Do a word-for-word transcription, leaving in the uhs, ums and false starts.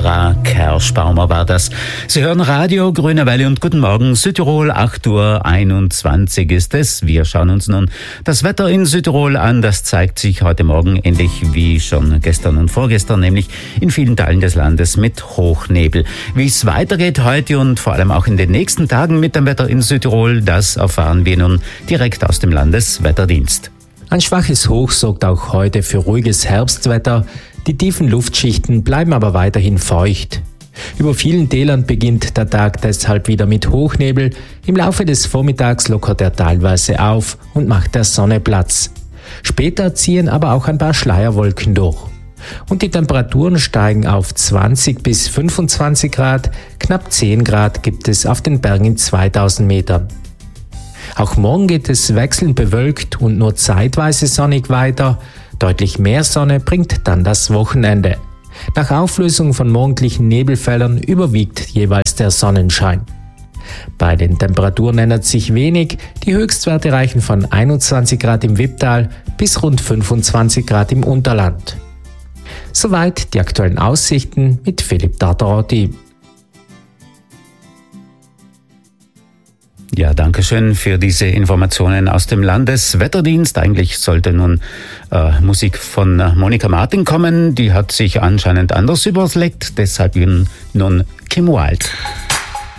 Sarah Kerschbaumer war das. Sie hören Radio Grüne Welle und guten Morgen Südtirol, acht Uhr einundzwanzig ist es. Wir schauen uns nun das Wetter in Südtirol an. Das zeigt sich heute Morgen ähnlich wie schon gestern und vorgestern, nämlich in vielen Teilen des Landes mit Hochnebel. Wie es weitergeht heute und vor allem auch in den nächsten Tagen mit dem Wetter in Südtirol, das erfahren wir nun direkt aus dem Landeswetterdienst. Ein schwaches Hoch sorgt auch heute für ruhiges Herbstwetter. Die tiefen Luftschichten bleiben aber weiterhin feucht. Über vielen Tälern beginnt der Tag deshalb wieder mit Hochnebel. Im Laufe des Vormittags lockert er teilweise auf und macht der Sonne Platz. Später ziehen aber auch ein paar Schleierwolken durch. Und die Temperaturen steigen auf zwanzig bis fünfundzwanzig Grad. Knapp zehn Grad gibt es auf den Bergen in zweitausend Metern. Auch morgen geht es wechselnd bewölkt und nur zeitweise sonnig weiter. Deutlich mehr Sonne bringt dann das Wochenende. Nach Auflösung von morgendlichen Nebelfeldern überwiegt jeweils der Sonnenschein. Bei den Temperaturen ändert sich wenig. Die Höchstwerte reichen von einundzwanzig Grad im Wipptal bis rund fünfundzwanzig Grad im Unterland. Soweit die aktuellen Aussichten mit Philipp Tartarotti. Ja, danke schön für diese Informationen aus dem Landeswetterdienst. Eigentlich sollte nun äh, Musik von Monika Martin kommen. Die hat sich anscheinend anders überlegt. Deshalb nun Kim Wilde.